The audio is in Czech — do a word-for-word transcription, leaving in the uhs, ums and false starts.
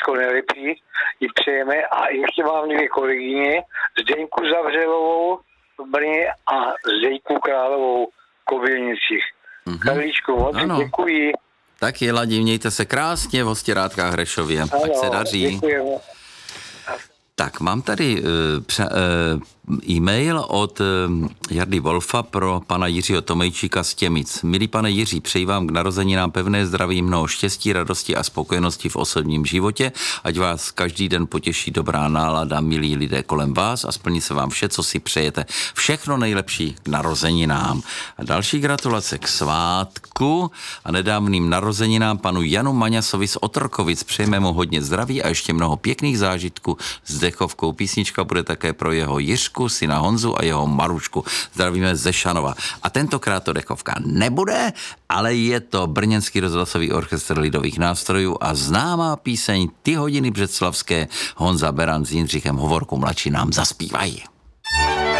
všecko nejlepší jí přejeme a ještě mám dvě kolegyně, Zdeňku Zavřelovou v Brně a Zdejku Královou v Kobylinicích. Mm-hmm. Karlíčku, moc děkuji. Taky, Ladi, mějte se krásně v Hostěrátkách Hrešově. Ano, ať se daří. Děkujeme. Tak, mám tady uh, pře- uh, e-mail od uh, Jardy Wolfa pro pana Jiřího Tomejčíka z Těmic. Milý pane Jiří, přeji vám k narozeninám pevné zdraví, mnoho štěstí, radosti a spokojenosti v osobním životě, ať vás každý den potěší dobrá nálada, milí lidé kolem vás a splní se vám vše, co si přejete. Všechno nejlepší k narozeninám. A další gratulace k svátku a nedávným narozeninám panu Janu Maňasovi z Otrokovic. Přejeme mu hodně zdraví a ještě mnoho pěkných zážitků s dechovkou. Písnička bude také pro jeho Jiřku, syna Honzu a jeho Marušku. Zdravíme ze Šanova. A tentokrát to dechovka nebude, ale je to Brněnský rozhlasový orchestr lidových nástrojů a známá píseň Ty hodiny břeclavské. Honza Beran s Jindřichem Hovorkou mladší nám zaspívají.